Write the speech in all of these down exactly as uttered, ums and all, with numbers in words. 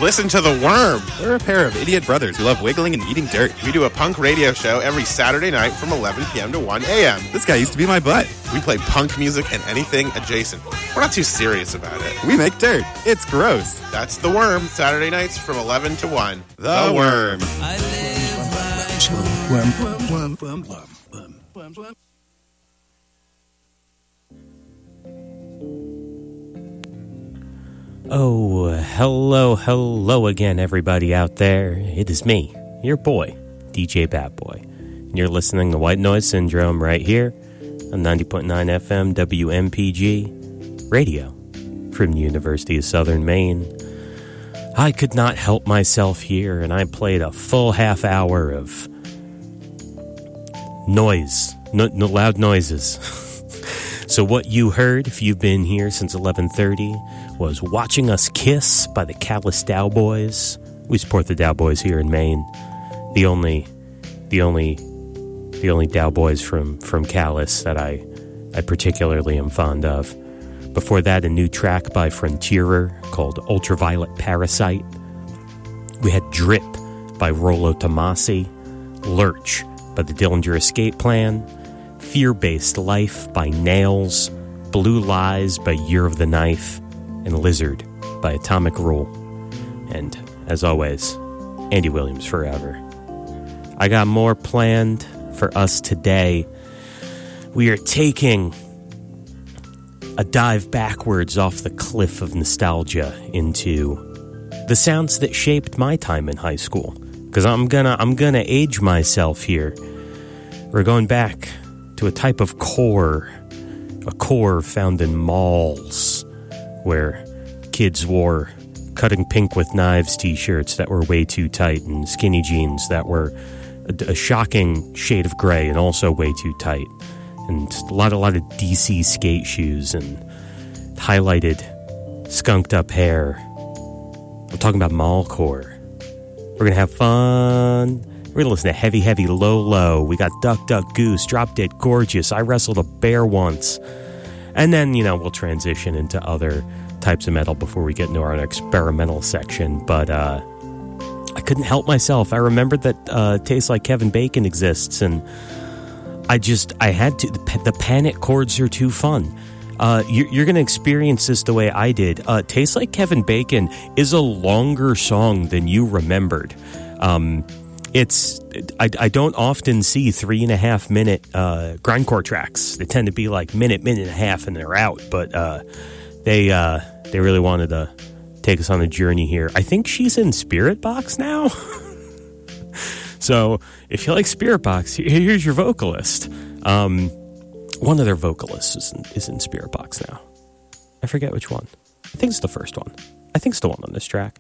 Listen to The Worm. We're a pair of idiot brothers who love wiggling and eating dirt. We do a punk radio show every Saturday night from eleven p.m. to one a.m. This guy used to be my butt. We play punk music and anything adjacent. We're not too serious about it. We make dirt. It's gross. That's The Worm, Saturday nights from eleven to one. The, the Worm. I live by worm, worm, worm, worm, worm, worm, worm. Oh, hello, hello again, everybody out there. It is me, your boy, D J Bat Boy. And you're listening to White Noise Syndrome right here on ninety point nine F M W M P G radio from the University of Southern Maine. I could not help myself here, and I played a full half hour of noise, no, no loud noises. So what you heard, if you've been here since eleven thirty, was Watching Us Kiss by the Callous Dowboys. We support the Dowboys here in Maine. The only, the only, the only Dowboys from, from Callous that I, I particularly am fond of. Before that, a new track by Frontierer called Ultraviolet Parasite. We had Drip by Rollo Tomasi, Lurch by the Dillinger Escape Plan, Fear-Based Life by Nails, Blue Lies by Year of the Knife, and Lizard by Atomic Rule. And, as always, Andy Williams forever. I got more planned for us today. We are taking a dive backwards off the cliff of nostalgia into the sounds that shaped my time in high school. Because I'm gonna, I'm gonna age myself here. We're going back to a type of core, a core found in malls, where kids wore Cutting Pink with Knives t-shirts that were way too tight and skinny jeans that were a, a shocking shade of gray and also way too tight, and a lot, a lot of D C skate shoes and highlighted, skunked up hair. I'm talking about mallcore. We're going to have fun. We're going to listen to Heavy, Heavy, Low, Low. We got Duck, Duck, Goose, Drop Dead Gorgeous. I Wrestled a Bear Once. And then, you know, we'll transition into other types of metal before we get into our experimental section. But uh, I couldn't help myself. I remembered that uh, Tastes Like Kevin Bacon exists, and I just, I had to. The, the panic chords are too fun. Uh, you're, you're going to experience this the way I did. Uh, Tastes Like Kevin Bacon is a longer song than you remembered. Um... It's I, I don't often see three and a half minute uh, grindcore tracks. They tend to be like minute, minute and a half, and they're out. But uh, they uh, they really wanted to take us on a journey here. I think she's in Spirit Box now. So if you like Spirit Box, here's your vocalist. Um, one of their vocalists is in, is in Spirit Box now. I forget which one. I think it's the first one. I think it's the one on this track.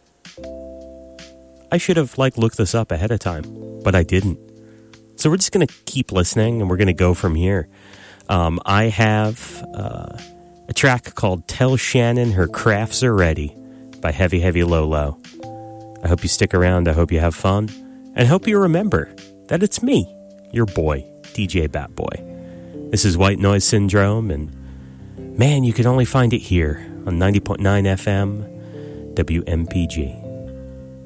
I should have, like, looked this up ahead of time, but I didn't. So we're just going to keep listening, and we're going to go from here. Um, I have uh, a track called Tell Shannon Her Crafts Are Ready by Heavy, Heavy, Low, Low. I hope you stick around. I hope you have fun. And I hope you remember that it's me, your boy, D J Bat Boy. This is White Noise Syndrome, and, man, you can only find it here on ninety point nine F M W M P G.